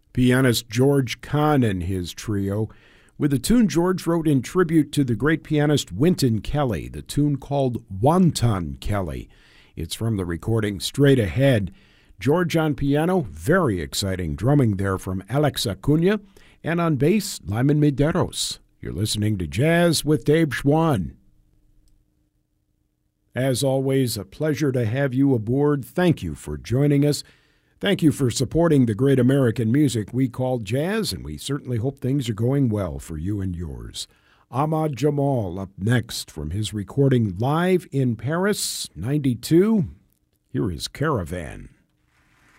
Pianist George Kahn and his trio with a tune George wrote in tribute to the great pianist Wynton Kelly, the tune called Wonton Kelly. It's from the recording Straight Ahead. George on piano, very exciting drumming there from Alex Acuna, and on bass, Lyman Medeiros. You're listening to Jazz with Dave Schwann. As always, a pleasure to have you aboard. Thank you for joining us. Thank you for supporting the great American music we call jazz, and we certainly hope things are going well for you and yours. Ahmad Jamal up next from his recording live in Paris, 92. Here is Caravan.